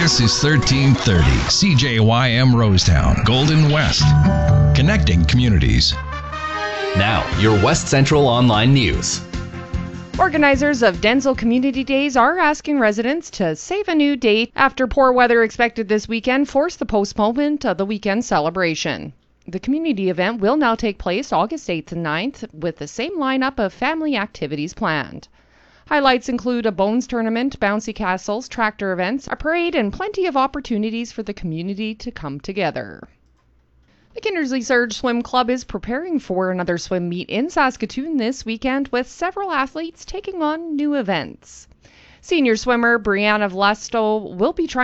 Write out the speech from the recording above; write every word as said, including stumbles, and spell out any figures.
This is thirteen thirty C J Y M Rosetown, Golden West. Connecting communities. Now, your West Central Online News. Organizers of Denzel Community Days are asking residents to save a new date after poor weather expected this weekend forced the postponement of the weekend celebration. The community event will now take place August eighth and ninth with the same lineup of family activities planned. Highlights include a bones tournament, bouncy castles, tractor events, a parade, and plenty of opportunities for the community to come together. The Kindersley Surge Swim Club is preparing for another swim meet in Saskatoon this weekend with several athletes taking on new events. Senior swimmer Brianna Vlasto will be trying